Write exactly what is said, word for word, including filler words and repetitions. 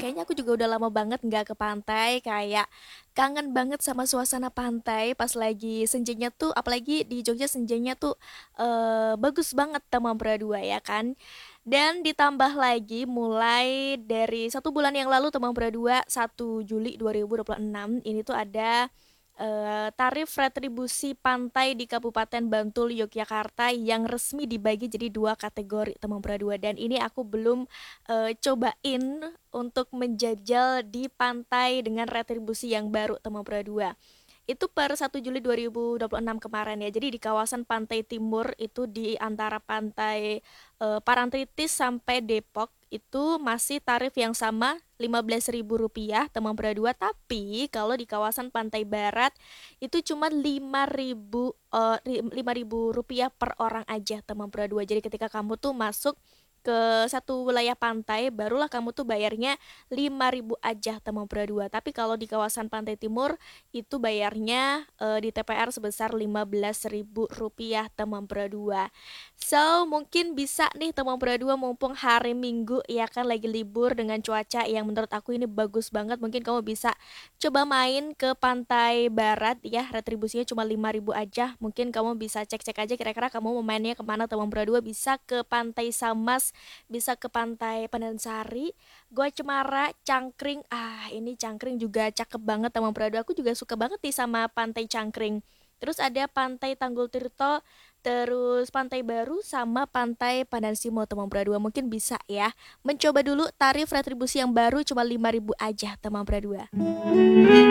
kayaknya aku juga udah lama banget nggak ke pantai, kayak kangen banget sama suasana pantai pas lagi senjanya tuh, apalagi di Jogja senjanya tuh eh, bagus banget Tamambra dua ya kan. Dan ditambah lagi mulai dari satu bulan yang lalu Tamambra dua satu Juli dua ribu dua puluh enam ini tuh ada eh, tarif retribusi pantai di Kabupaten Bantul, Yogyakarta yang resmi dibagi jadi dua kategori Tamambra dua dan ini aku belum eh, cobain untuk menjajal di pantai dengan retribusi yang baru Tamambra dua. Itu per satu Juli dua ribu dua puluh enam kemarin ya. Jadi di kawasan pantai timur itu di antara pantai eh, Parangtritis sampai Depok itu masih tarif yang sama lima belas ribu rupiah Tamambra dua, tapi kalau di kawasan pantai barat itu cuma lima ribu eh, lima ribu rupiah per orang aja Tamambra dua. Jadi ketika kamu tuh masuk ke satu wilayah pantai barulah kamu tuh bayarnya lima ribu aja Tamambra dua. Tapi kalau di kawasan pantai timur itu bayarnya eh, di T P R sebesar lima belas ribu rupiah Tamambra dua. So, mungkin bisa nih Tamambra dua mumpung hari Minggu ya kan lagi libur dengan cuaca yang menurut aku ini bagus banget. Mungkin kamu bisa coba main ke pantai barat ya, retribusinya cuma lima ribu aja. Mungkin kamu bisa cek-cek aja kira-kira kamu mau mainnya kemana Tamambra dua. Bisa ke Pantai Samas, bisa ke Pantai Pandansari, Gua Cemara, Cangkring. Ah, ini Cangkring juga cakep banget Tamang Prado. Aku juga suka banget nih sama Pantai Cangkring. Terus ada Pantai Tanggul Tirto, terus Pantai Baru sama Pantai Pandansimo Tamang Prado. Mungkin bisa ya mencoba dulu tarif retribusi yang baru cuma lima ribu aja Tamang Prado.